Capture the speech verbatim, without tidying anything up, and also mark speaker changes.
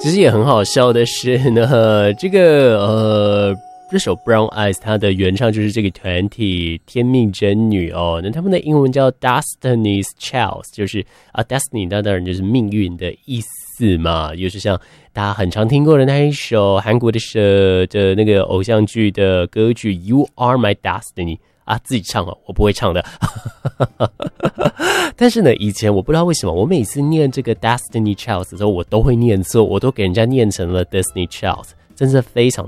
Speaker 1: 其实也很好笑的是呢，这个呃，这首 Brown Eyes 它的原唱就是这个团体天命真女哦，那他们的英文叫 Destiny's Child， 就是啊 Destiny 那当然就是命运的意思嘛，又是像大家很常听过的那一首韩国的的那个偶像剧的歌曲 You Are My Destiny。啊，自己唱哦，我不会唱的。但是呢，以前我不知道为什么，我每次念这个 Destiny Child 的时候，我都会念错，我都给人家念成了 Disney Child，真是非常